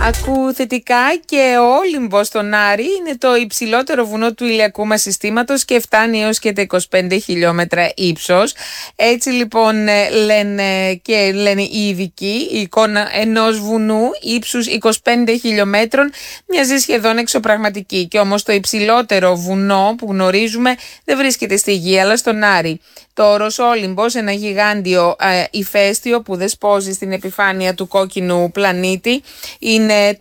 Ακού θετικά και ο Όλυμπος στον Άρη είναι το υψηλότερο βουνό του ηλιακού μας συστήματος και φτάνει έως και τα 25 χιλιόμετρα ύψος. Έτσι λοιπόν λένε οι ειδικοί, η εικόνα ενός βουνού ύψους 25 χιλιόμετρων μοιάζει σχεδόν εξωπραγματική. Και όμως το υψηλότερο βουνό που γνωρίζουμε δεν βρίσκεται στη γη αλλά στον Άρη. Το όρος Όλυμπος, ένα γιγάντιο ηφαίστειο που δεσπόζει στην επιφάνεια του κόκκινου πλανήτη, είναι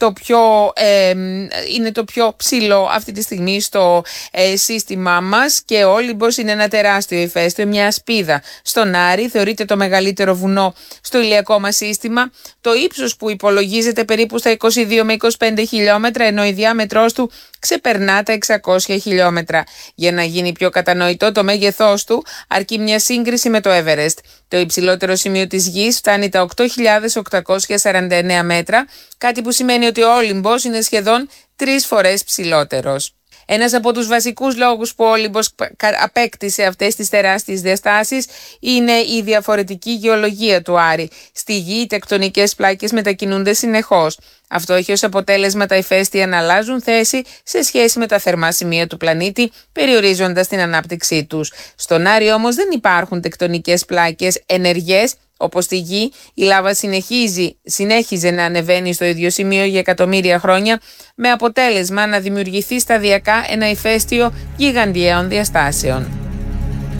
το πιο ψηλό αυτή τη στιγμή στο σύστημά μας και ο Όλυμπος είναι ένα τεράστιο ηφαίστειο, μια ασπίδα στον Άρη, θεωρείται το μεγαλύτερο βουνό στο ηλιακό μας σύστημα. Το ύψος που υπολογίζεται περίπου στα 22 με 25 χιλιόμετρα, ενώ η διάμετρός του ξεπερνά τα 600 χιλιόμετρα. Για να γίνει πιο κατανοητό το μέγεθός του, αρκεί μια σύγκριση με το Everest. Το υψηλότερο σημείο της γης φτάνει τα 8.849 μέτρα, κάτι που σημαίνει ότι ο Όλυμπος είναι σχεδόν 3 φορές ψηλότερος. Ένας από τους βασικούς λόγους που ο Όλυμπος απέκτησε αυτές τις τεράστιες διαστάσεις είναι η διαφορετική γεωλογία του Άρη. Στη γη οι τεκτονικές πλάκες μετακινούνται συνεχώς. Αυτό έχει ως αποτέλεσμα τα ηφαίστεια να αλλάζουν θέση σε σχέση με τα θερμά σημεία του πλανήτη, περιορίζοντας την ανάπτυξή τους. Στον Άρη όμως δεν υπάρχουν τεκτονικές πλάκες ενεργές. Όπως στη Γη, η λάβα συνέχιζε να ανεβαίνει στο ίδιο σημείο για εκατομμύρια χρόνια, με αποτέλεσμα να δημιουργηθεί σταδιακά ένα ηφαίστειο γιγαντιαίων διαστάσεων.